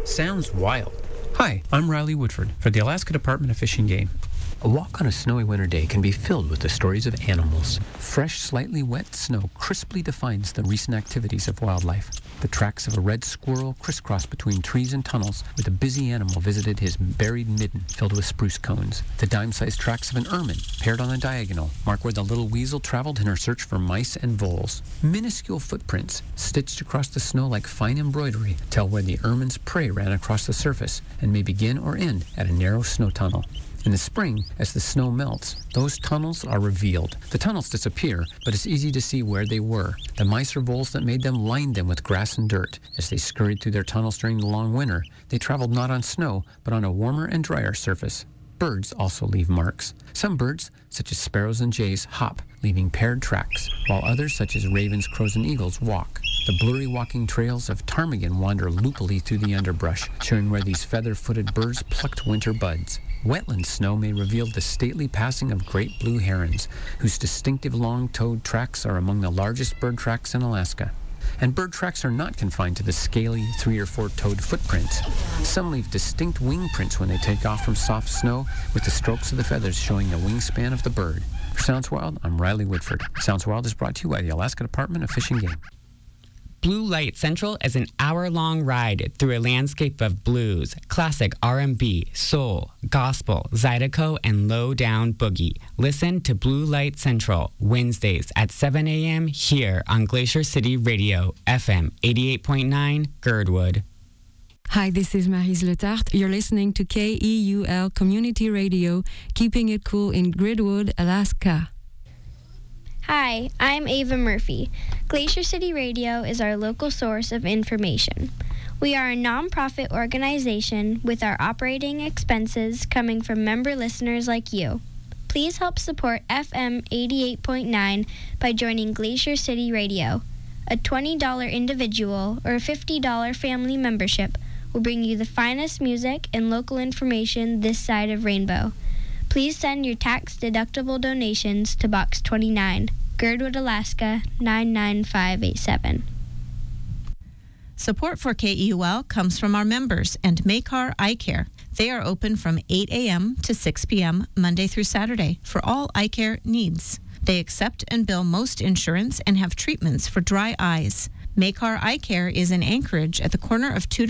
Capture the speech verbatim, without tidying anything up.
Sounds wild. Hi, I'm Riley Woodford for the Alaska Department of Fish and Game. A walk on a snowy winter day can be filled with the stories of animals. Fresh, slightly wet snow crisply defines the recent activities of wildlife. The tracks of a red squirrel crisscross between trees and tunnels, where the busy animal visited his buried midden filled with spruce cones. The dime-sized tracks of an ermine, paired on a diagonal, mark where the little weasel traveled in her search for mice and voles. Minuscule footprints, stitched across the snow like fine embroidery, tell where the ermine's prey ran across the surface and may begin or end at a narrow snow tunnel. In the spring, as the snow melts, those tunnels are revealed. The tunnels disappear, but it's easy to see where they were. The mice or voles that made them lined them with grass and dirt. As they scurried through their tunnels during the long winter, they traveled not on snow, but on a warmer and drier surface. Birds also leave marks. Some birds, such as sparrows and jays, hop, leaving paired tracks, while others, such as ravens, crows, and eagles, walk. The blurry walking trails of ptarmigan wander loopily through the underbrush, showing where these feather-footed birds plucked winter buds. Wetland snow may reveal the stately passing of great blue herons, whose distinctive long-toed tracks are among the largest bird tracks in Alaska. And bird tracks are not confined to the scaly three- or four-toed footprints. Some leave distinct wing prints when they take off from soft snow, with the strokes of the feathers showing the wingspan of the bird. For Sounds Wild, I'm Riley Woodford. Sounds Wild is brought to you by the Alaska Department of Fish and Game. Blue Light Central is an hour-long ride through a landscape of blues, classic R and B, soul, gospel, zydeco, and low-down boogie. Listen to Blue Light Central Wednesdays at seven a.m. here on Glacier City Radio, F M eighty-eight point nine, Girdwood. Hi, this is Maryse Letarte. You're listening to K E U L Community Radio, keeping it cool in Girdwood, Alaska. Hi, I'm Ava Murphy. Glacier City Radio is our local source of information. We are a nonprofit organization with our operating expenses coming from member listeners like you. Please help support F M eighty-eight point nine by joining Glacier City Radio. A twenty dollars individual or a fifty dollars family membership will bring you the finest music and local information this side of Rainbow. Please send your tax-deductible donations to Box twenty-nine, Girdwood, Alaska, nine nine five eight seven. Support for K E U L comes from our members and Makar Eye Care. They are open from eight a.m. to six p.m. Monday through Saturday for all eye care needs. They accept and bill most insurance and have treatments for dry eyes. Makar Eye Care is in Anchorage at the corner of Tudor